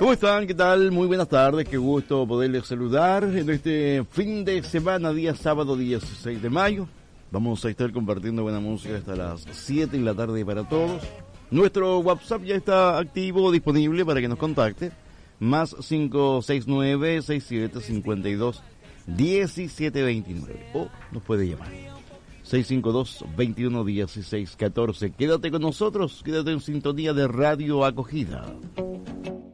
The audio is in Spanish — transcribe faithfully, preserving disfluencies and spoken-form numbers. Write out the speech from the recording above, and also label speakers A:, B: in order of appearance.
A: ¿Cómo están? ¿Qué tal? Muy buenas tardes, qué gusto poderles saludar en este fin de semana, día sábado dieciséis de mayo. Vamos a estar compartiendo buena música hasta las siete de la tarde para todos. Nuestro WhatsApp ya está activo, disponible para que nos contacte. Más cinco seis nueve, seis siete cinco dos, uno siete dos nueve. O nos puede llamar. seis cinco dos, dos uno, uno seis uno cuatro. Quédate con nosotros, quédate en sintonía de Radio Acogida.